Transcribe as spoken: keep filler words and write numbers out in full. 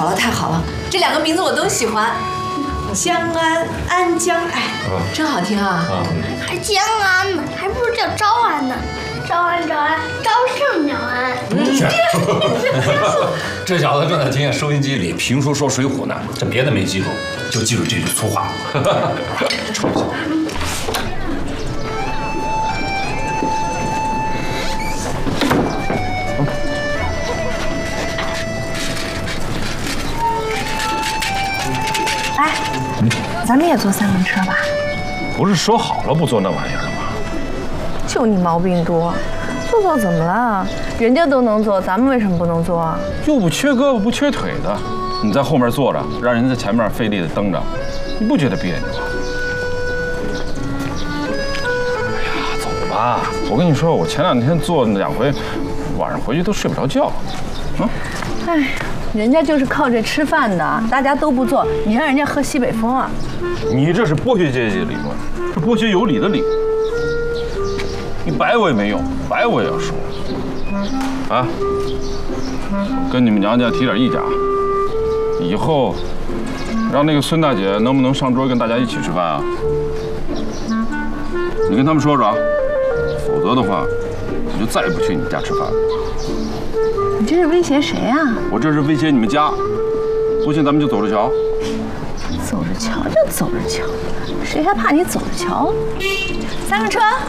好了，太好了，这两个名字我都喜欢。江安、安江，哎，真好听啊！ 还江安呢，还不如叫招安呢。招安，招安，招胜鸟安。 这小子正在听见收音机里评书说《水浒》呢，这别的没记住，就记住这句粗话。瞅一下。 哎，咱们也坐三轮车吧？ 不是说好了不坐那玩意儿了吗？ 就你毛病多，坐坐怎么了？人家都能坐，咱们为什么不能坐啊？ 又不缺胳膊不缺腿的，你在后面坐着，让人在前面费力的蹬着，你不觉得别扭啊？哎呀，走吧！我跟你说，我前两天坐两回，晚上回去都睡不着觉。啊！ 哎，人家就是靠这吃饭的，大家都不坐，你让人家喝西北风啊？ 你这是剥削阶级理论，是剥削有理的理论。你白我也没用，白我也要说。啊，跟你们娘家提点意见啊，以后让那个孙大姐能不能上桌跟大家一起吃饭啊？你跟他们说说啊，否则的话，我就再也不去你家吃饭了。 你这是威胁谁啊？ 我这是威胁你们家，不信咱们就走着瞧。 走着瞧就走着瞧，谁还怕你走着瞧？三轮车。